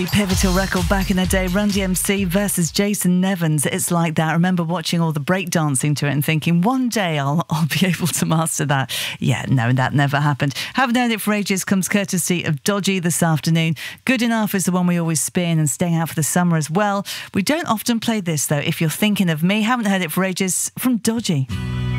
Pivotal record back in the day, Run DMC versus Jason Nevins. It's like that. I remember watching all the breakdancing to it and thinking, one day I'll be able to master that. Yeah, no, that never happened. Haven't Known It for Ages comes courtesy of Dodgy this afternoon. Good Enough is the one we always spin, and Staying Out for the Summer as well. We don't often play this, though. If you're thinking of me, Haven't Heard It for Ages from Dodgy.